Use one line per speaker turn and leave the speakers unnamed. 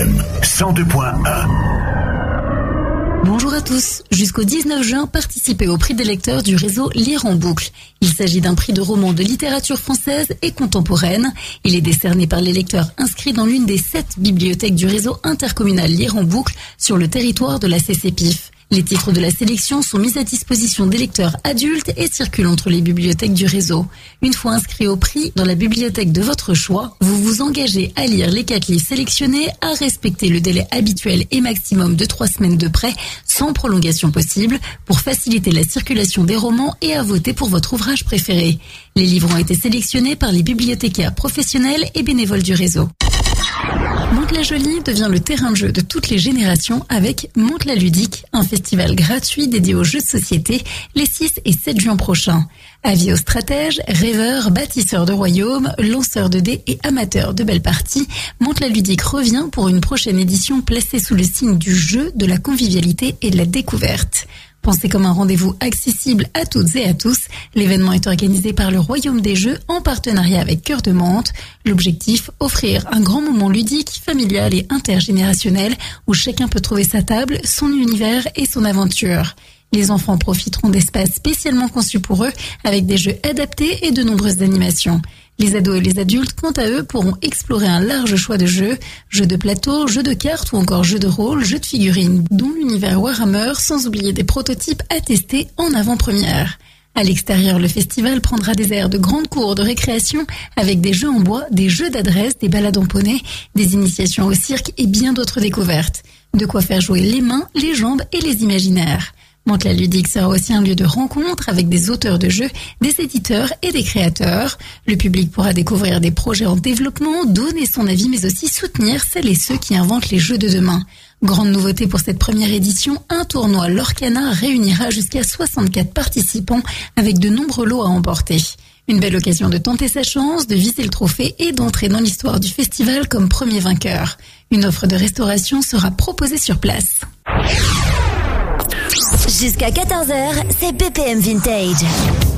BPM 102.1.
Bonjour à tous. Jusqu'au 19 juin, participez au prix des lecteurs du réseau Lire en boucle. Il s'agit d'un prix de roman de littérature française et contemporaine. Il est décerné par les lecteurs inscrits dans l'une des 7 bibliothèques du réseau intercommunal Lire en boucle sur le territoire de la CCPIF. Les titres de la sélection sont mis à disposition des lecteurs adultes et circulent entre les bibliothèques du réseau. Une fois inscrit au prix dans la bibliothèque de votre choix, vous vous engagez à lire les 4 livres sélectionnés, à respecter le délai habituel et maximum de 3 semaines de prêt, sans prolongation possible, pour faciliter la circulation des romans et à voter pour votre ouvrage préféré. Les livres ont été sélectionnés par les bibliothécaires professionnels et bénévoles du réseau. Mantes-la-Jolie devient le terrain de jeu de toutes les générations avec Mantes-la Ludique, un festival gratuit dédié aux jeux de société les 6 et 7 juin prochains. Avis aux stratèges, rêveurs, bâtisseurs de royaumes, lanceurs de dés et amateurs de belles parties, Mantes-la Ludique revient pour une prochaine édition placée sous le signe du jeu, de la convivialité et de la découverte. Pensé comme un rendez-vous accessible à toutes et à tous, l'événement est organisé par le Royaume des Jeux en partenariat avec Cœur de Mantes. L'objectif, offrir un grand moment ludique, familial et intergénérationnel où chacun peut trouver sa table, son univers et son aventure. Les enfants profiteront d'espaces spécialement conçus pour eux avec des jeux adaptés et de nombreuses animations. Les ados et les adultes, quant à eux, pourront explorer un large choix de jeux de plateau, jeux de cartes ou encore jeux de rôle, jeux de figurines, dont l'univers Warhammer, sans oublier des prototypes à tester en avant-première. À l'extérieur, le festival prendra des airs de grandes cours de récréation avec des jeux en bois, des jeux d'adresse, des balades en poney, des initiations au cirque et bien d'autres découvertes. De quoi faire jouer les mains, les jambes et les imaginaires. Mantes-la Ludique sera aussi un lieu de rencontre avec des auteurs de jeux, des éditeurs et des créateurs. Le public pourra découvrir des projets en développement, donner son avis, mais aussi soutenir celles et ceux qui inventent les jeux de demain. Grande nouveauté pour cette première édition, un tournoi Lorcana réunira jusqu'à 64 participants avec de nombreux lots à emporter. Une belle occasion de tenter sa chance, de viser le trophée et d'entrer dans l'histoire du festival comme premier vainqueur. Une offre de restauration sera proposée sur place.
Jusqu'à 14h, c'est BPM Vintage.